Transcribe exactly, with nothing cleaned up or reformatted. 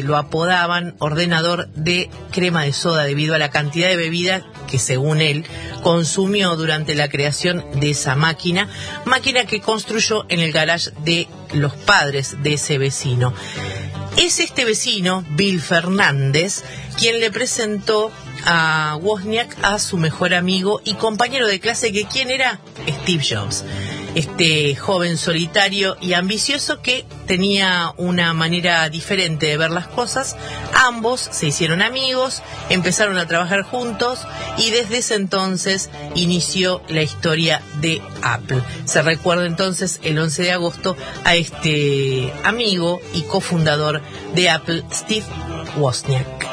lo apodaban ordenador de crema de soda debido a la cantidad de bebida que, según él, consumió durante la creación de esa máquina, máquina que construyó en el garage de los padres de ese vecino. Es este vecino, Bill Fernández, quien le presentó a Wozniak a su mejor amigo y compañero de clase, que ¿quién era? Steve Jobs. Este joven solitario y ambicioso que tenía una manera diferente de ver las cosas. Ambos se hicieron amigos, empezaron a trabajar juntos y desde ese entonces inició la historia de Apple. Se recuerda entonces el once de agosto a este amigo y cofundador de Apple, Steve Wozniak.